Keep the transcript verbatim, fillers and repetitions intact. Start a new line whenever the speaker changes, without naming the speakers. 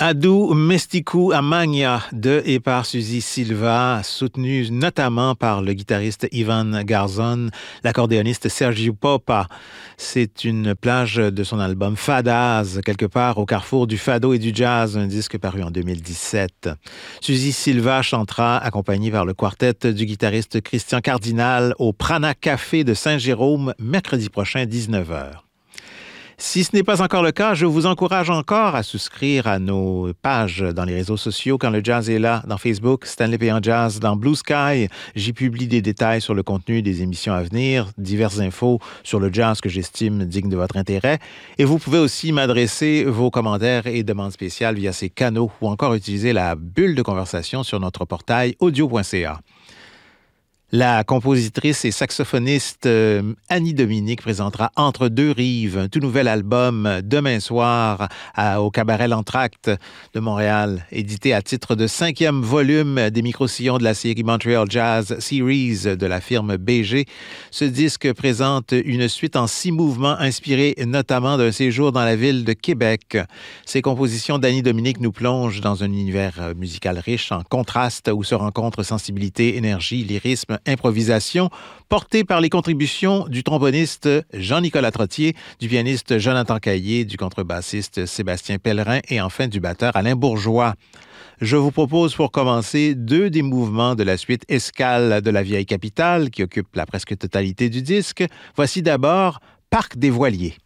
Adu Mestiku Amagna de et par Suzy Silva, soutenu notamment par le guitariste Ivan Garzón, l'accordéoniste Sergio Popa. C'est une plage de son album Fadas, quelque part au carrefour du fado et du jazz, un disque paru en deux mille dix-sept. Suzy Silva chantera, accompagnée par le quartet du guitariste Christian Cardinal, au Prana Café de Saint-Jérôme, mercredi prochain, dix-neuf heures. Si ce n'est pas encore le cas, je vous encourage encore à souscrire à nos pages dans les réseaux sociaux Quand le jazz est là, dans Facebook, Stanley Péan Jazz, dans Blue Sky. J'y publie des détails sur le contenu des émissions à venir, diverses infos sur le jazz que j'estime digne de votre intérêt. Et vous pouvez aussi m'adresser vos commentaires et demandes spéciales via ces canaux ou encore utiliser la bulle de conversation sur notre portail audio point c a. La compositrice et saxophoniste euh, Annie Dominique présentera Entre deux rives, un tout nouvel album demain soir à, au Cabaret L'Entracte de Montréal, édité à titre de cinquième volume des micro-sillons de la série Montreal Jazz Series de la firme B G. Ce disque présente une suite en six mouvements inspirés notamment d'un séjour dans la ville de Québec. Ces compositions d'Annie Dominique nous plongent dans un univers musical riche en contrastes où se rencontrent sensibilité, énergie, lyrisme, improvisation, portée par les contributions du tromboniste Jean-Nicolas Trottier, du pianiste Jonathan Caillé, du contrebassiste Sébastien Pellerin et enfin du batteur Alain Bourgeois. Je vous propose pour commencer deux des mouvements de la suite Escale de la vieille capitale qui occupe la presque totalité du disque. Voici d'abord Parc des Voiliers.